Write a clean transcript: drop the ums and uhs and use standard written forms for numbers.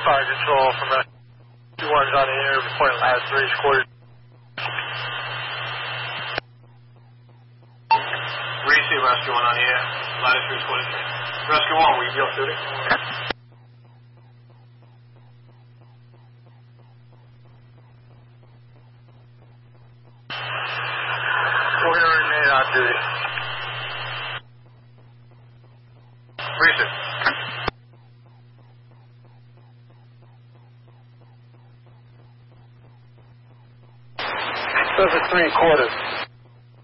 fire control from Rescue 1's on the air, reporting last 3 quarters. Receive Rescue 1 on the air, latitude 23. Rescue 1, will you be off duty? We're going to remain on duty. Receive. Surface 3 quarters.